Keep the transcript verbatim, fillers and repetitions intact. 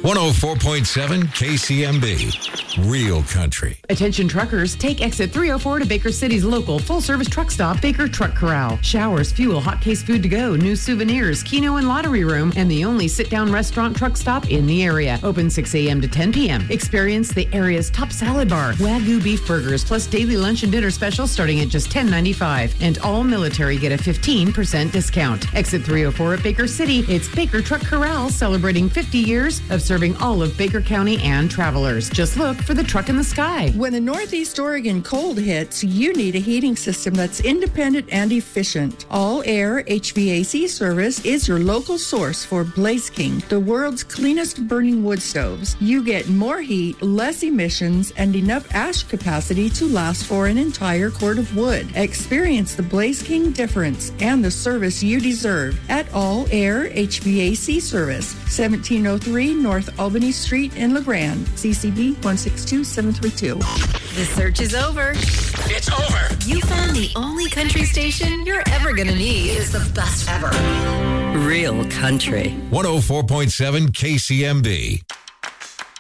one oh four point seven K C M B, Real Country. Attention truckers, take exit three oh four to Baker City's local full-service truck stop, Baker Truck Corral. Showers, fuel, hot case food to go, new souvenirs, Keno and lottery room, and the only sit-down restaurant truck stop in the area. Open six a.m. to ten p.m. Experience the area's top salad bar, Wagyu beef burgers, plus daily lunch and dinner specials starting at just ten ninety-five. And all military get a fifteen percent discount. Exit three oh four at Baker City. It's Baker Truck Corral, celebrating fifty years of serving all of Baker County and travelers. Just look for the truck in the sky. When the Northeast Oregon cold hits, you need a heating system that's independent and efficient. All Air H V A C service is your local source for Blaze King, the world's cleanest burning wood stoves. You get more heat, less emissions, and enough ash capacity to last for an entire quart of wood. Experience the Blaze King difference and the service you deserve at All Air H V A C service, seventeen oh three North Albany Street in LeGrand, C C B one six two seven three two. The search is over. It's over. You found the only country station you're ever going to need. Is the best ever. Real Country. one oh four point seven K C M B.